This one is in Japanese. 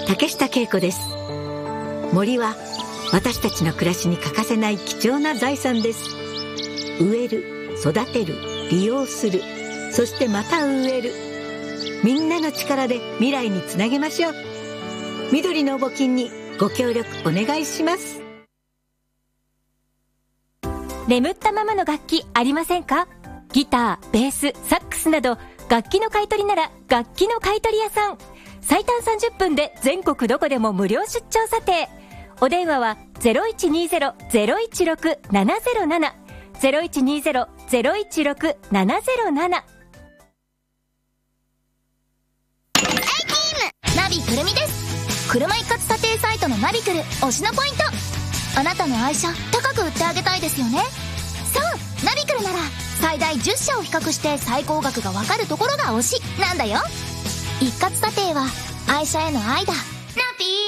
竹下恵子です。森は私たちの暮らしに欠かせない貴重な財産です。植える、育てる、利用する、そしてまた植える。みんなの力で未来につなげましょう。緑の募金にご協力お願いします。 眠ったままの楽器ありませんか？ギター、ベース、サックスなど楽器の買い取りなら楽器の買い取り屋さん。最短30分で全国どこでも無料出張査定。お電話は 0120-016-707 0120-016-707。 ナビくるみです。車一括査定サイトのナビくる推しのポイント。あなたの愛車高く売ってあげたいですよね。そう、ナビくるなら最大10社を比較して最高額がわかるところが推しなんだよ。一括査定は愛車への愛だ。ナビ